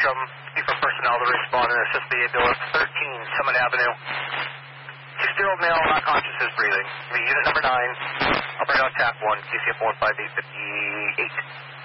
Spectrum, for personnel to respond and assist the ambulance. 13 Summit Avenue. 60-year-old male, not conscious, is breathing. Unit number 9, operating on TAP 1, QCF 15858.